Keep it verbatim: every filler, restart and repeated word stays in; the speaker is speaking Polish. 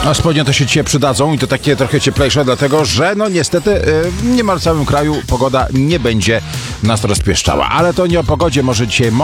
A spodnie to się dzisiaj przydadzą i to takie trochę cieplejsze, dlatego że no niestety yy, niemal w całym kraju pogoda nie będzie nas rozpieszczała. Ale to nie o pogodzie, może dzisiaj